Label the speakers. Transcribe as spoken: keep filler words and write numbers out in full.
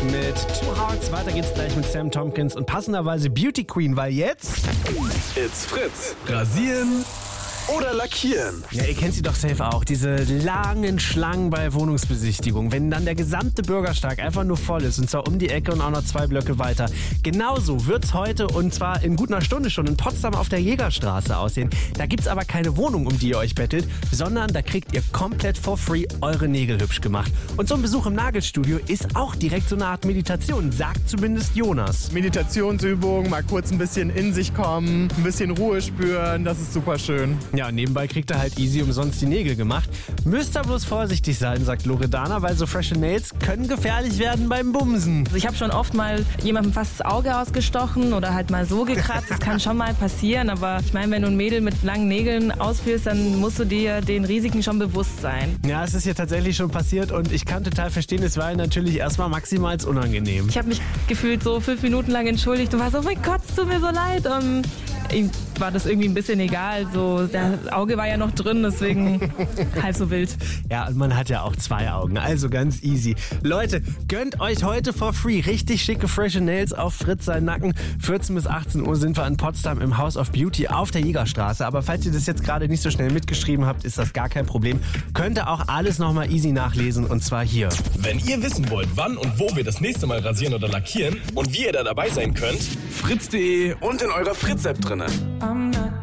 Speaker 1: mit Two Hearts. Weiter geht's gleich mit Sam Tompkins und passenderweise Beauty Queen, weil jetzt...
Speaker 2: It's Fritz. Rasieren oder lackieren?
Speaker 1: Ja, ihr kennt sie doch safe auch, diese langen Schlangen bei Wohnungsbesichtigungen. Wenn dann der gesamte Bürgersteig einfach nur voll ist und zwar um die Ecke und auch noch zwei Blöcke weiter. Genauso wird's heute und zwar in gut einer Stunde schon in Potsdam auf der Jägerstraße aussehen. Da gibt's aber keine Wohnung, um die ihr euch bettelt, sondern da kriegt ihr komplett for free eure Nägel hübsch gemacht. Und so ein Besuch im Nagelstudio ist auch direkt so eine Art Meditation, sagt zumindest Jonas.
Speaker 3: Meditationsübung, mal kurz ein bisschen in sich kommen, ein bisschen Ruhe spüren, das ist super schön.
Speaker 1: Ja, nebenbei kriegt er halt easy umsonst die Nägel gemacht. Müsst ihr bloß vorsichtig sein, sagt Loredana, weil so frische Nails können gefährlich werden beim Bumsen.
Speaker 4: Also ich habe schon oft mal jemandem fast das Auge ausgestochen oder halt mal so gekratzt. Das kann schon mal passieren, aber ich meine, wenn du ein Mädel mit langen Nägeln ausführst, dann musst du dir den Risiken schon bewusst sein.
Speaker 1: Ja, es ist hier tatsächlich schon passiert und ich kann total verstehen, es war natürlich erstmal maximal unangenehm.
Speaker 4: Ich habe mich gefühlt so fünf Minuten lang entschuldigt und war so, oh mein Gott, es tut mir so leid. Und ihm war das irgendwie ein bisschen egal. So, das Auge war ja noch drin, deswegen halb so wild.
Speaker 1: Ja, und man hat ja auch zwei Augen, also ganz easy. Leute, gönnt euch heute for free richtig schicke frische Nails auf Fritz sein Nacken. vierzehn bis achtzehn Uhr sind wir in Potsdam im House of Beauty auf der Jägerstraße. Aber falls ihr das jetzt gerade nicht so schnell mitgeschrieben habt, ist das gar kein Problem. Könnt ihr auch alles nochmal easy nachlesen und zwar hier.
Speaker 2: Wenn ihr wissen wollt, wann und wo wir das nächste Mal rasieren oder lackieren und wie ihr da dabei sein könnt, fritz punkt de und in eurer Fritz-App drinne.